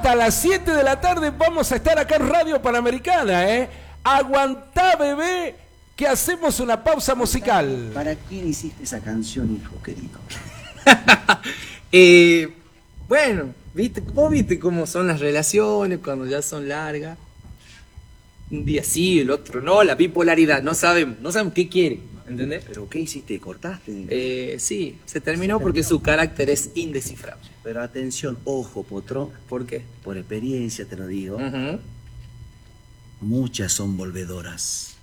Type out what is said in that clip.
hasta las 7 de la tarde vamos a estar acá en Radio Panamericana, ¿eh? Aguantá, bebé, que hacemos una pausa musical. ¿Para quién hiciste esa canción, hijo querido? Bueno, vos viste cómo son las relaciones cuando ya son largas. Un día sí, el otro no, la bipolaridad, no saben qué quiere, ¿entendés? ¿Pero qué hiciste? ¿Cortaste? Sí, se terminó porque su carácter es indescifrable. Pero atención, ojo, Potro. ¿Por qué? Por experiencia te lo digo. Uh-huh. Muchas son volvedoras.